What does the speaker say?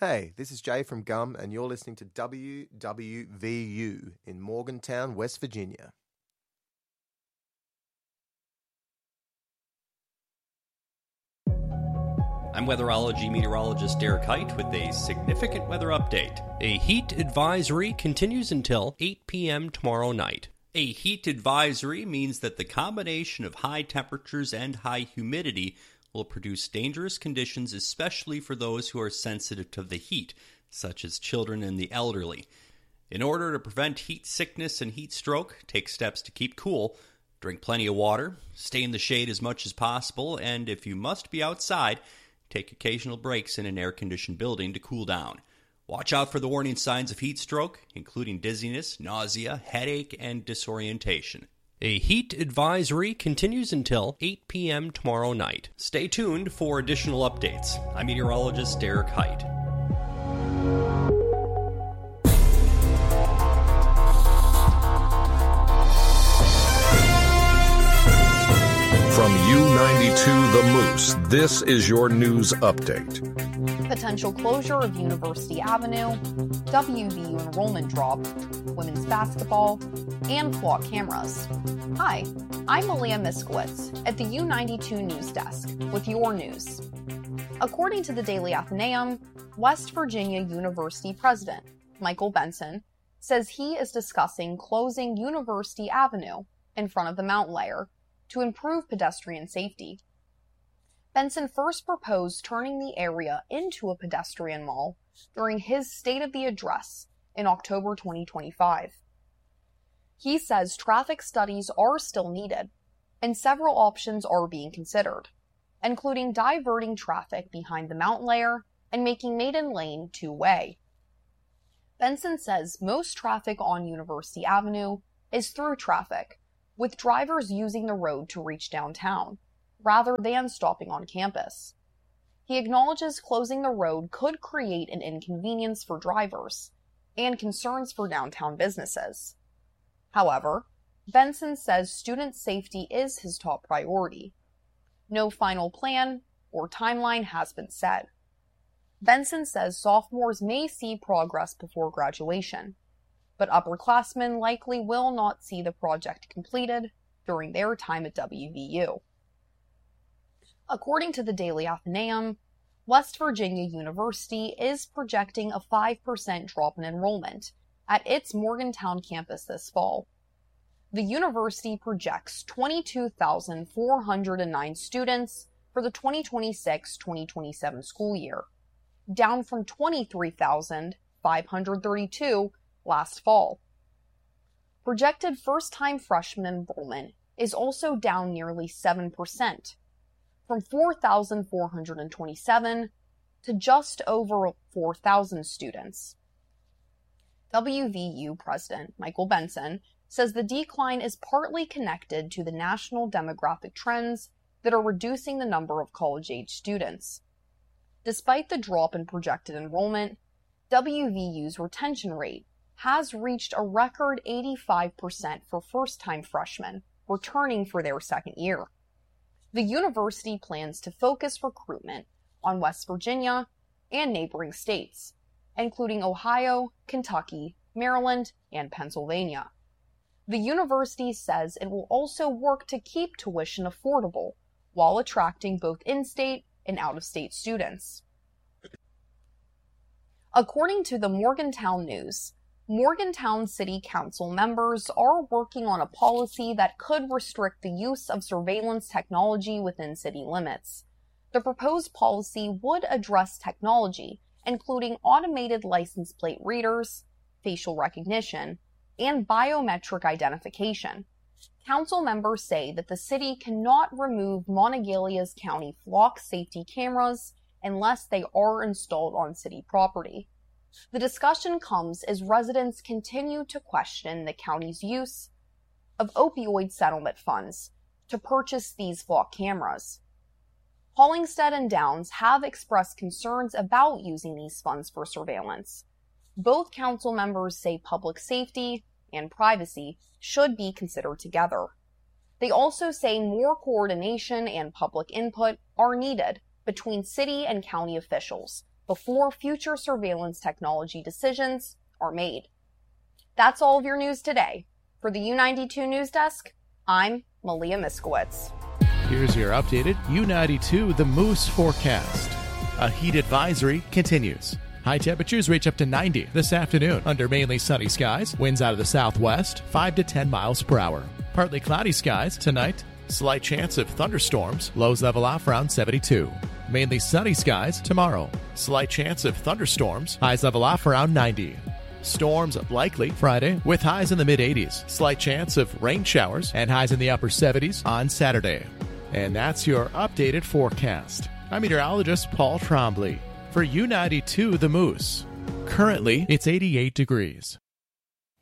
Hey, this is Jay from Gum, and you're listening to WWVU in Morgantown, West Virginia. I'm weatherology meteorologist Derek Height with a significant weather update. A heat advisory continues until 8 p.m. tomorrow night. A heat advisory means that the combination of high temperatures and high humidity will produce dangerous conditions, especially for those who are sensitive to the heat, such as children and the elderly. In order to prevent heat sickness and heat stroke, take steps to keep cool. Drink plenty of water, stay in the shade as much as possible, and if you must be outside, take occasional breaks in an air-conditioned building to cool down. Watch out for the warning signs of heat stroke, including dizziness, nausea, headache, and disorientation. A heat advisory continues until 8 p.m. tomorrow night. Stay tuned for additional updates. I'm meteorologist Derek Height. From U92 The Moose, this is your news update. Potential closure of University Avenue, WVU enrollment drop, women's basketball, and flock cameras. Hi, I'm Malia Miskowitz at the U92 News Desk with your news. According to the Daily Athenaeum, West Virginia University President Michael Benson says he is discussing closing University Avenue in front of the mountain layer to improve pedestrian safety. Benson first proposed turning the area into a pedestrian mall during his State of the Address in October 2025. He says traffic studies are still needed, and several options are being considered, including diverting traffic behind the mountain layer and making Maiden Lane two-way. Benson says most traffic on University Avenue is through traffic, with drivers using the road to reach downtown, rather than stopping on campus. He acknowledges closing the road could create an inconvenience for drivers and concerns for downtown businesses. However, Benson says student safety is his top priority. No final plan or timeline has been set. Benson says sophomores may see progress before graduation, but upperclassmen likely will not see the project completed during their time at WVU. According to the Daily Athenaeum, West Virginia University is projecting a 5% drop in enrollment at its Morgantown campus this fall. The university projects 22,409 students for the 2026-2027 school year, down from 23,532 last fall. Projected first-time freshman enrollment is also down nearly 7%, from 4,427 to just over 4,000 students. WVU President Michael Benson says the decline is partly connected to the national demographic trends that are reducing the number of college-age students. Despite the drop in projected enrollment, WVU's retention rate has reached a record 85% for first-time freshmen returning for their second year. The university plans to focus recruitment on West Virginia and neighboring states, including Ohio, Kentucky, Maryland, and Pennsylvania. The university says it will also work to keep tuition affordable while attracting both in-state and out-of-state students. According to the Morgantown News, Morgantown City Council members are working on a policy that could restrict the use of surveillance technology within city limits. The proposed policy would address technology, including automated license plate readers, facial recognition, and biometric identification. Council members say that the city cannot remove Monongahela County flock safety cameras unless they are installed on city property. The discussion comes as residents continue to question the county's use of opioid settlement funds to purchase these flock cameras. Hollingsted and Downs have expressed concerns about using these funds for surveillance. Both council members say public safety and privacy should be considered together. They also say more coordination and public input are needed between city and county officials before future surveillance technology decisions are made. That's all of your news today. For the U92 News Desk, I'm Malia Miskowitz. Here's your updated U92 The Moose forecast. A heat advisory continues. High temperatures reach up to 90 this afternoon under mainly sunny skies. Winds out of the southwest, 5 to 10 miles per hour. Partly cloudy skies tonight. Slight chance of thunderstorms. Lows level off around 72. Mainly sunny skies tomorrow. Slight chance of thunderstorms. Highs level off around 90. Storms likely Friday with highs in the mid-80s. Slight chance of rain showers and highs in the upper 70s on Saturday. And that's your updated forecast. I'm meteorologist Paul Trombley for U92 The Moose. Currently, it's 88 degrees.